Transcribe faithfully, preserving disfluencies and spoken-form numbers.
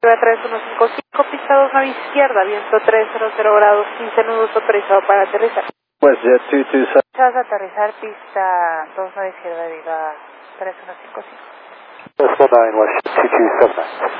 tres uno cinco cinco, pista dos nave izquierda, viento trescientos grados, quince nudos, autorizado para aterrizar. WestJet two two seven. Vas a aterrizar pista dos nave izquierda, diga tres uno cinco cinco. Westjet nine, WestJet two two seven.